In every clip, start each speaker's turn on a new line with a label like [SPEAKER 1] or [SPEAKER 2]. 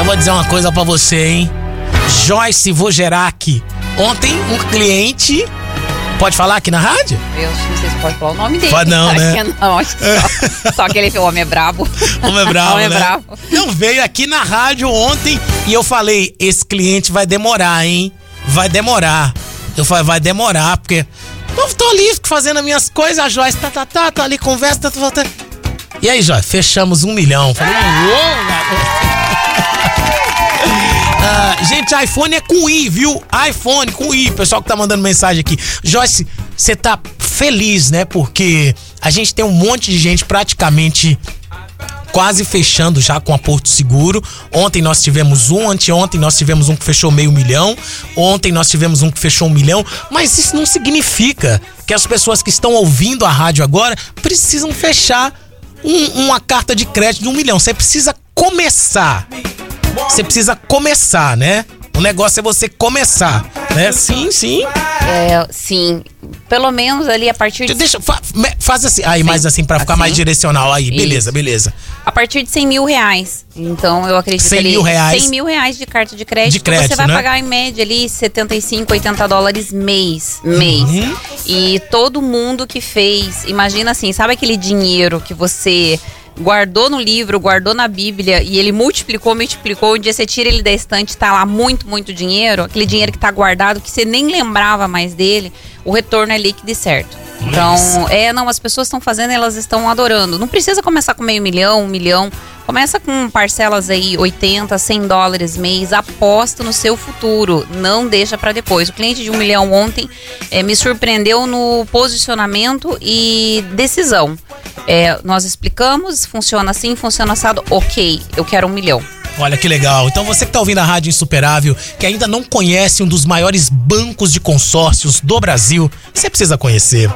[SPEAKER 1] vou dizer uma coisa pra você, hein? Joyce Wojcicki. Ontem um cliente... Pode falar aqui na rádio?
[SPEAKER 2] Eu não sei se pode falar o nome dele.
[SPEAKER 1] Pode não, né?
[SPEAKER 2] Não, acho que só aquele que o homem é brabo.
[SPEAKER 1] Homem é brabo,
[SPEAKER 2] homem
[SPEAKER 1] né?
[SPEAKER 2] é brabo.
[SPEAKER 1] Não, veio aqui na rádio ontem e eu falei, esse cliente vai demorar, hein? Vai demorar. Eu falei, vai demorar, porque... Eu tô ali fazendo as minhas coisas, a Joyce tá ali, conversa, tá. E aí, Joyce, fechamos 1 milhão. Falei, uou, gente, iPhone é com I, viu? iPhone com I, pessoal que tá mandando mensagem aqui. Joyce, você tá feliz, né? Porque a gente tem um monte de gente praticamente quase fechando já com a Porto Seguro. Ontem nós tivemos um, anteontem nós tivemos um que fechou 500 mil. Ontem nós tivemos um que fechou 1 milhão. Mas isso não significa que as pessoas que estão ouvindo a rádio agora precisam fechar uma carta de crédito de 1 milhão. Você precisa começar. Você precisa começar, né? O negócio é você começar, né? Sim.
[SPEAKER 2] Sim. Pelo menos ali a partir de...
[SPEAKER 1] Faz assim, aí mais assim pra ficar mais direcional aí.
[SPEAKER 2] Isso.
[SPEAKER 1] Beleza.
[SPEAKER 2] A partir de 100 mil reais. Então eu acredito que
[SPEAKER 1] 100 mil reais.
[SPEAKER 2] 100 mil reais de carta de crédito. Você vai pagar em média ali 75, 80 dólares mês.
[SPEAKER 1] Uhum.
[SPEAKER 2] E todo mundo que fez, imagina assim, sabe aquele dinheiro que você... guardou no livro, guardou na Bíblia e ele multiplicou, um dia você tira ele da estante, tá lá muito dinheiro, aquele dinheiro que tá guardado, que você nem lembrava mais dele, o retorno é líquido e certo. Então, as pessoas estão fazendo, elas estão adorando. Não precisa começar com 500 mil, 1 milhão, começa com parcelas aí, 80, 100 dólares mês, aposta no seu futuro, não deixa pra depois. O cliente de 1 milhão ontem me surpreendeu no posicionamento e decisão. Nós explicamos, funciona assim, funciona assado, ok, eu quero 1 milhão.
[SPEAKER 1] Olha que legal. Então você que tá ouvindo a Rádio Insuperável, que ainda não conhece um dos maiores bancos de consórcios do Brasil, você precisa conhecer.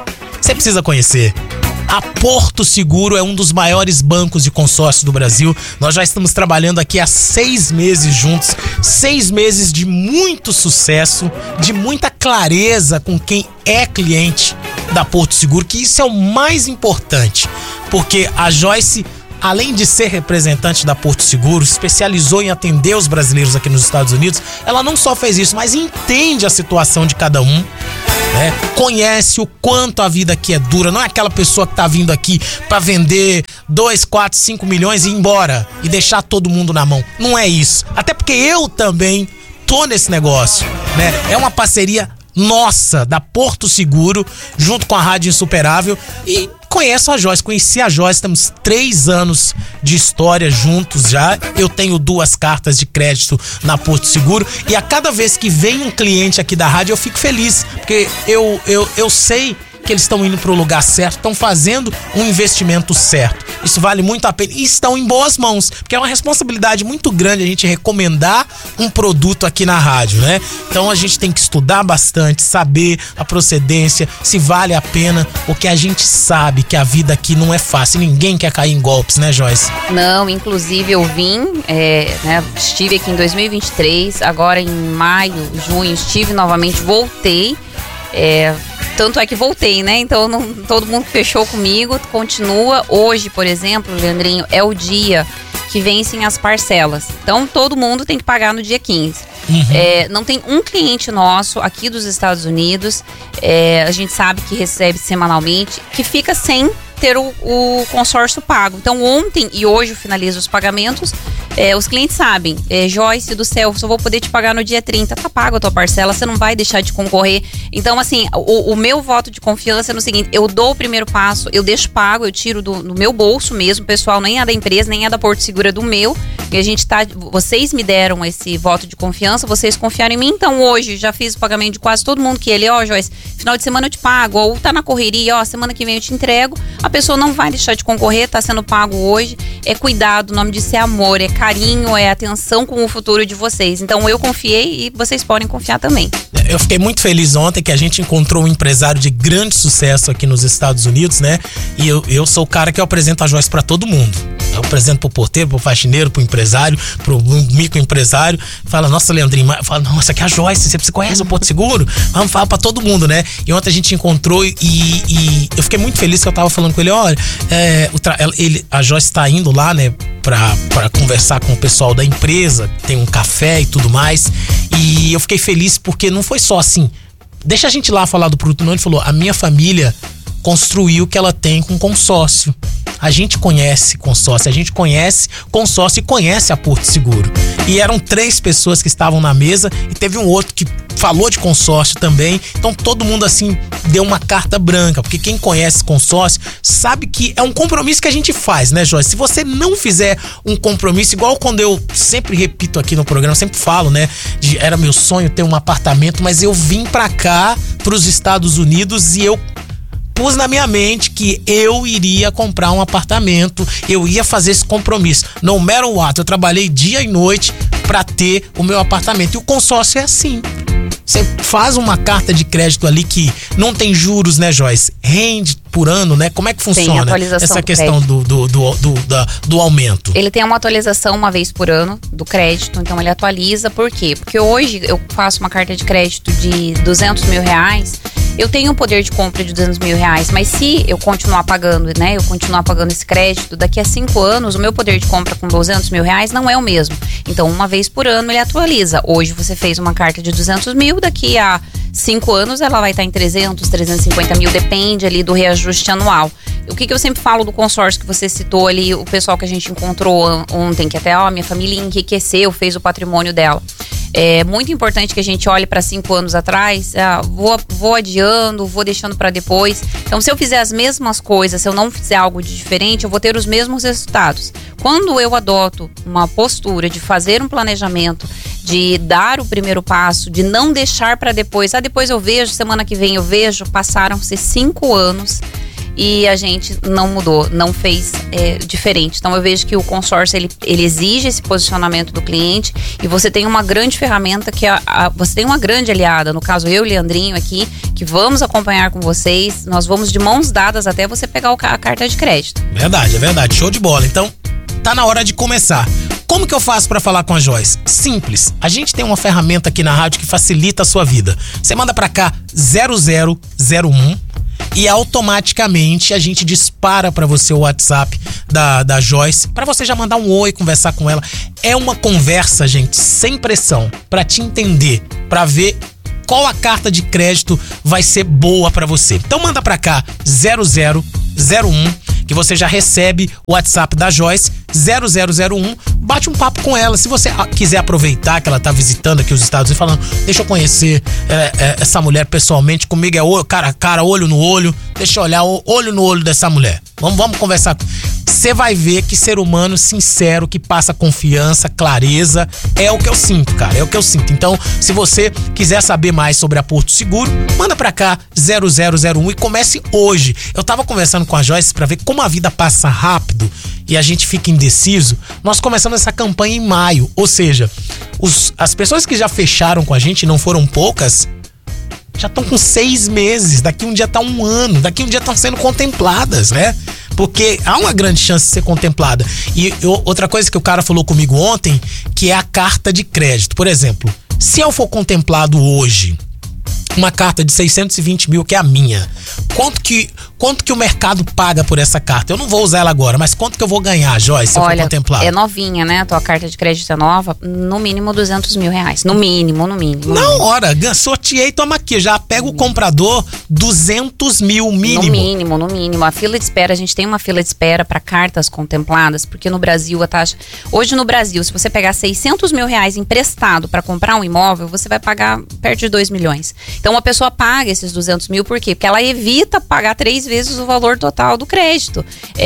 [SPEAKER 1] A Porto Seguro é um dos maiores bancos de consórcio do Brasil. Nós já estamos trabalhando aqui há 6 meses juntos. 6 meses de muito sucesso, de muita clareza com quem é cliente da Porto Seguro, que isso é o mais importante. Porque a Joyce, além de ser representante da Porto Seguro, especializou em atender os brasileiros aqui nos Estados Unidos. Ela não só fez isso, mas entende a situação de cada um. Conhece o quanto a vida aqui é dura. Não é aquela pessoa que tá vindo aqui pra vender 2, 4, 5 milhões e ir embora e deixar todo mundo na mão. Não é isso. Até porque eu também tô nesse negócio, né? É uma parceria nossa, da Porto Seguro, junto com a Rádio Insuperável, e conheço a Joyce, conheci a Joyce, temos 3 anos de história juntos já. Eu tenho 2 cartas de crédito na Porto Seguro e a cada vez que vem um cliente aqui da rádio eu fico feliz, porque eu sei que eles estão indo para o lugar certo, estão fazendo um investimento certo. Isso vale muito a pena e estão em boas mãos, porque é uma responsabilidade muito grande a gente recomendar um produto aqui na rádio, né? Então a gente tem que estudar bastante, saber a procedência, se vale a pena, porque a gente sabe que a vida aqui não é fácil, ninguém quer cair em golpes, né, Joyce?
[SPEAKER 2] Não, inclusive eu estive aqui em 2023, agora em maio, junho, estive novamente, voltei, tanto é que voltei, né? Então todo mundo que fechou comigo continua. Hoje, por exemplo, Leandrinho, é o dia que vencem as parcelas. Então todo mundo tem que pagar no dia 15. Uhum. Não tem um cliente nosso aqui dos Estados Unidos, a gente sabe que recebe semanalmente, que fica sem ter o consórcio pago. Então ontem e hoje eu finalizo os pagamentos. Os clientes sabem, Joyce do céu, só vou poder te pagar no dia 30, tá pago a tua parcela, você não vai deixar de concorrer. Então assim, o meu voto de confiança é no seguinte: eu dou o primeiro passo, eu deixo pago, eu tiro do meu bolso mesmo, pessoal, nem é da empresa, nem é da Porto Seguro, é do meu, e a gente vocês me deram esse voto de confiança, vocês confiaram em mim, então hoje já fiz o pagamento de quase todo mundo que Joyce, final de semana eu te pago, ou tá na correria, semana que vem eu te entrego, a pessoa não vai deixar de concorrer, tá sendo pago hoje, é cuidado, o nome disso é amor, é carinho, é atenção com o futuro de vocês. Então eu confiei e vocês podem confiar também.
[SPEAKER 1] Eu fiquei muito feliz ontem que a gente encontrou um empresário de grande sucesso aqui nos Estados Unidos, né? E eu sou o cara que eu apresento a Joyce pra todo mundo. Eu apresento pro porteiro, pro faxineiro, pro empresário, pro microempresário. Fala, nossa, Leandrinho, fala, nossa, aqui é a Joyce, você conhece o Porto Seguro? Vamos falar pra todo mundo, né? E ontem a gente encontrou e eu fiquei muito feliz que eu tava falando com ele, olha, a Joyce tá indo lá, né, pra conversar com o pessoal da empresa, tem um café e tudo mais. E eu fiquei feliz porque não foi só assim, deixa a gente lá falar do produto, não. Ele falou, a minha família construiu o que ela tem com consórcio. A gente conhece consórcio, a gente conhece consórcio e conhece a Porto Seguro. E eram 3 pessoas que estavam na mesa e teve um outro que falou de consórcio também. Então todo mundo assim deu uma carta branca, porque quem conhece consórcio sabe que é um compromisso que a gente faz, né, Joyce? Se você não fizer um compromisso, igual quando eu sempre repito aqui no programa, sempre falo, né, era meu sonho ter um apartamento, mas eu vim pra cá, pros Estados Unidos, e eu pus na minha mente que eu iria comprar um apartamento, eu ia fazer esse compromisso. No matter what, eu trabalhei dia e noite pra ter o meu apartamento. E o consórcio é assim. Você faz uma carta de crédito ali que não tem juros, né, Joyce? Rende por ano, né? Como é que funciona
[SPEAKER 2] tem atualização
[SPEAKER 1] essa questão do aumento?
[SPEAKER 2] Ele tem uma atualização uma vez por ano do crédito, então ele atualiza. Por quê? Porque hoje eu faço uma carta de crédito de R$200 mil, eu tenho um poder de compra de R$200 mil, mas se eu continuar pagando, né, eu continuar pagando esse crédito, daqui a 5 anos, o meu poder de compra com R$200 mil não é o mesmo. Então, uma vez por ano ele atualiza. Hoje você fez uma carta de R$200 mil, daqui a 5 anos ela vai estar em 300, 350 mil, depende ali do reajuste anual. O que eu sempre falo do consórcio que você citou ali, o pessoal que a gente encontrou ontem, que até, minha família enriqueceu, fez o patrimônio dela. É muito importante que a gente olhe para 5 anos atrás, vou adiando, vou deixando para depois. Então, se eu fizer as mesmas coisas, se eu não fizer algo de diferente, eu vou ter os mesmos resultados. Quando eu adoto uma postura de fazer um planejamento, de dar o primeiro passo, de não deixar para depois, depois eu vejo, semana que vem eu vejo, passaram-se 5 anos e a gente não mudou, não fez diferente. Então eu vejo que o consórcio ele exige esse posicionamento do cliente, e você tem uma grande ferramenta que você tem uma grande aliada, no caso eu e o Leandrinho aqui, que vamos acompanhar com vocês, nós vamos de mãos dadas até você pegar a carta de crédito.
[SPEAKER 1] Verdade, é verdade, show de bola. Então tá na hora de começar. Como que eu faço para falar com a Joyce? Simples. A gente tem uma ferramenta aqui na rádio que facilita a sua vida. Você manda para cá 0001 e automaticamente a gente dispara para você o WhatsApp da Joyce, para você já mandar um oi, conversar com ela. É uma conversa, gente, sem pressão, para te entender, para ver qual a carta de crédito vai ser boa para você. Então manda para cá 0001 que você já recebe o WhatsApp da Joyce, 0001, bate um papo com ela. Se você quiser aproveitar que ela tá visitando aqui os Estados Unidos, falando, deixa eu conhecer essa mulher pessoalmente, comigo é cara a cara, olho no olho, deixa eu olhar olho no olho dessa mulher. Vamos conversar. Você vai ver que ser humano sincero, que passa confiança, clareza, é o que eu sinto, cara, é o que eu sinto. Então, se você quiser saber mais sobre a Porto Seguro, manda pra cá 0001 e comece hoje. Eu tava conversando com a Joyce pra ver como a vida passa rápido e a gente fica indeciso. Nós começamos essa campanha em maio, ou seja, as pessoas que já fecharam com a gente, não foram poucas, já estão com 6 meses, daqui um dia tá 1 ano, daqui um dia estão sendo contempladas, né? Porque há uma grande chance de ser contemplada. E outra coisa que o cara falou comigo ontem, que é a carta de crédito. Por exemplo, se eu for contemplado hoje, uma carta de 620 mil, que é a minha, quanto que o mercado paga por essa carta? Eu não vou usar ela agora, mas quanto que eu vou ganhar, Joyce, se eu for contemplado?
[SPEAKER 2] É novinha, né? A tua carta de crédito é nova, no mínimo R$200 mil. No mínimo.
[SPEAKER 1] Na hora, sorteei, toma aqui, já pega o comprador, 200 mil mínimo.
[SPEAKER 2] No mínimo. A fila de espera, a gente tem uma fila de espera para cartas contempladas, porque no Brasil a taxa... Hoje no Brasil, se você pegar R$600 mil emprestado para comprar um imóvel, você vai pagar perto de 2 milhões. Então a pessoa paga esses 200 mil, por quê? Porque ela evita pagar 3 vezes o valor total do crédito.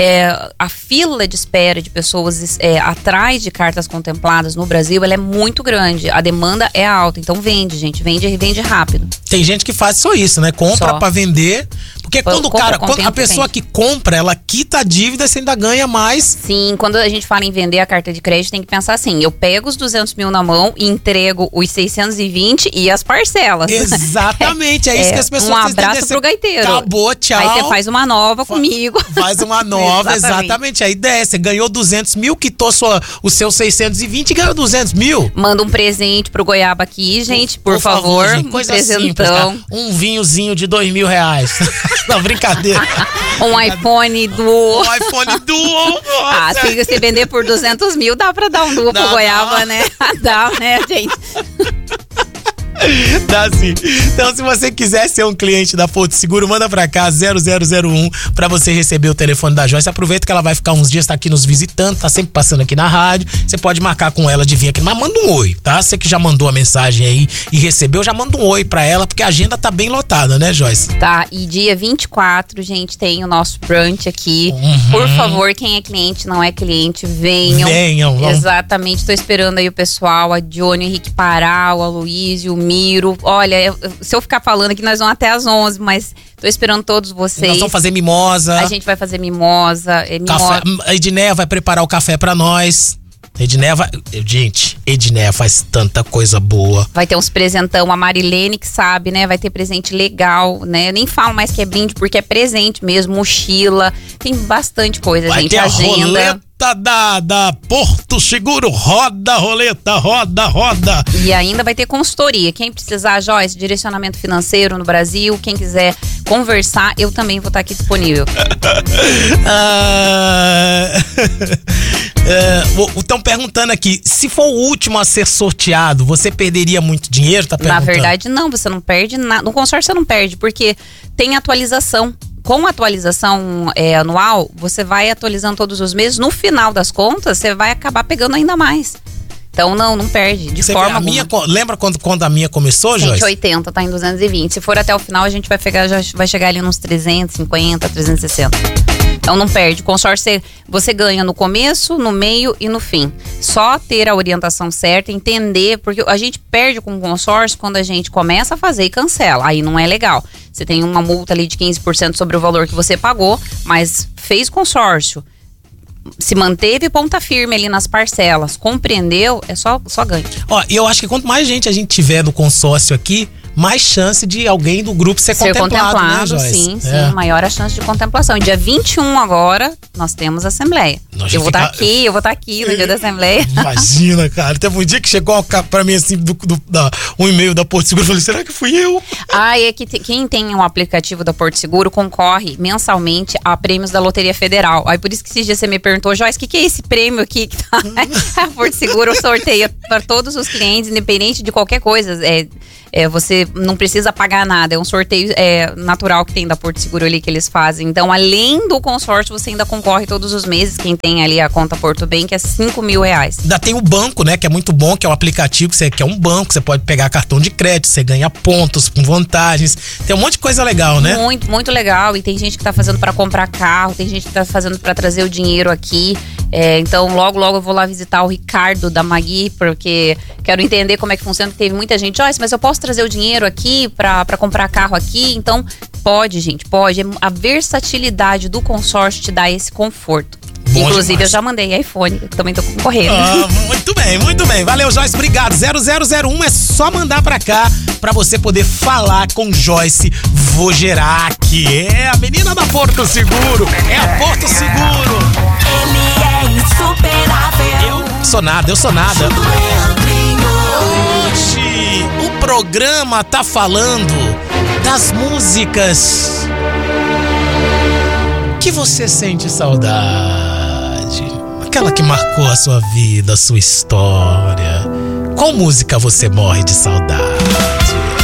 [SPEAKER 2] A fila de espera de pessoas atrás de cartas contempladas no Brasil, ela é muito grande. A demanda é alta, então vende, gente. Vende rápido.
[SPEAKER 1] Tem gente que faz só isso, né? Compra pra vender, Porque quando a pessoa que compra, ela quita a dívida, você ainda ganha mais.
[SPEAKER 2] Sim, quando a gente fala em vender a carta de crédito, tem que pensar assim, eu pego os 200 mil na mão e entrego os 620 e as parcelas.
[SPEAKER 1] Exatamente, é isso que as pessoas
[SPEAKER 2] têm. Um abraço pro gaiteiro.
[SPEAKER 1] Acabou, tchau.
[SPEAKER 2] Aí você faz uma nova comigo.
[SPEAKER 1] Faz uma nova, exatamente. A ideia é, você ganhou 200 mil, quitou os seus 620 e ganhou 200 mil.
[SPEAKER 2] Manda um presente pro Goiaba aqui, gente, por favor. Gente,
[SPEAKER 1] coisa simples, tá? Um vinhozinho de R$2.000. Não, brincadeira.
[SPEAKER 2] Um iPhone Duo.
[SPEAKER 1] Um iPhone Duo.
[SPEAKER 2] Se você vender por 200 mil, dá pra dar um Duo pro Goiaba, né? Dá, né, gente?
[SPEAKER 1] Dá sim. Então, se você quiser ser um cliente da Porto Seguro, manda pra cá 0001 pra você receber o telefone da Joyce. Aproveita que ela vai ficar uns dias, tá aqui nos visitando, tá sempre passando aqui na rádio. Você pode marcar com ela de vir aqui, mas manda um oi, tá? Você que já mandou a mensagem aí e recebeu, já manda um oi pra ela, porque a agenda tá bem lotada, né, Joyce?
[SPEAKER 2] Tá, e dia 24, gente, tem o nosso brunch aqui. Por favor, quem é cliente, não é cliente, venham.
[SPEAKER 1] Vamos.
[SPEAKER 2] Exatamente, tô esperando aí o pessoal, a Johnny, o Henrique Paral, o Aloysio, o Miro. Olha, se eu ficar falando aqui, nós vamos até às 11, mas tô esperando todos vocês.
[SPEAKER 1] Nós vamos fazer mimosa.
[SPEAKER 2] A gente vai fazer mimosa.
[SPEAKER 1] Café. A Edneia vai preparar o café pra nós. Edneia faz tanta coisa boa.
[SPEAKER 2] Vai ter uns presentão, a Marilene que sabe, né? Vai ter presente legal, né? Eu nem falo mais que é brinde, porque é presente mesmo, mochila. Tem bastante coisa,
[SPEAKER 1] vai
[SPEAKER 2] gente.
[SPEAKER 1] Ter
[SPEAKER 2] agenda.
[SPEAKER 1] Roleta da Porto Seguro, roda, roleta, roda.
[SPEAKER 2] E ainda vai ter consultoria. Quem precisar, Joyce, direcionamento financeiro no Brasil, quem quiser conversar, eu também vou estar aqui disponível.
[SPEAKER 1] Estão perguntando aqui, se for o último a ser sorteado, você perderia muito dinheiro? Tá perguntando.
[SPEAKER 2] Na verdade, não, você não perde nada. No consórcio você não perde, porque tem atualização. Com a atualização anual, você vai atualizando todos os meses. No final das contas, você vai acabar pegando ainda mais. Então, não perde, de forma alguma.
[SPEAKER 1] Lembra quando a minha começou, Joyce?
[SPEAKER 2] 180, tá em 220. Se for até o final, a gente já vai chegar ali nos 350, 360. Então não perde. Consórcio você ganha no começo, no meio e no fim. Só ter a orientação certa, entender, porque a gente perde com o consórcio quando a gente começa a fazer e cancela. Aí não é legal. Você tem uma multa ali de 15% sobre o valor que você pagou, mas fez consórcio, se manteve ponta firme ali nas parcelas, compreendeu, é só ganho.
[SPEAKER 1] E eu acho que quanto mais gente a gente tiver do consórcio aqui, mais chance de alguém do grupo ser contemplado, né, Joyce?
[SPEAKER 2] Sim, maior a chance de contemplação. Dia 21 agora, nós temos a Assembleia. Eu vou estar aqui no dia da Assembleia.
[SPEAKER 1] Imagina, cara, teve um dia que chegou pra mim assim, um e-mail da Porto Seguro, eu falei, será que fui eu?
[SPEAKER 2] É que quem tem um aplicativo da Porto Seguro concorre mensalmente a prêmios da Loteria Federal. Aí por isso que esses dias você me perguntou, Joyce, o que é esse prêmio aqui que tá? A Porto Seguro sorteia para todos os clientes, independente de qualquer coisa. Você não precisa pagar nada, é um sorteio natural que tem da Porto Seguro ali que eles fazem. Então, além do consórcio, você ainda concorre todos os meses, quem tem ali a conta Porto Bem, que é R$5.000.
[SPEAKER 1] Ainda tem o banco, né, que é muito bom, que é o aplicativo que é um banco, você pode pegar cartão de crédito, você ganha pontos com vantagens, tem um monte de coisa legal, né?
[SPEAKER 2] Muito, muito legal, e tem gente que tá fazendo para comprar carro, tem gente que tá fazendo para trazer o dinheiro aqui. Então, logo eu vou lá visitar o Ricardo da Magui, porque quero entender como é que funciona, porque teve muita gente, Joyce, mas eu posso trazer o dinheiro aqui pra comprar carro aqui? Então, pode, gente, pode. A versatilidade do consórcio te dá esse conforto. Bom Inclusive, demais. Eu já mandei iPhone, eu também tô concorrendo.
[SPEAKER 1] Muito bem. Valeu, Joyce, obrigado. 0001 é só mandar pra cá pra você poder falar com Joyce Wojcicki. É a menina da Porto Seguro, é a Porto Seguro.
[SPEAKER 3] Ele é insuperável.
[SPEAKER 1] Eu sou nada. Hoje o programa tá falando das músicas que você sente saudade, aquela que marcou a sua vida, a sua história. Qual música você morre de saudade?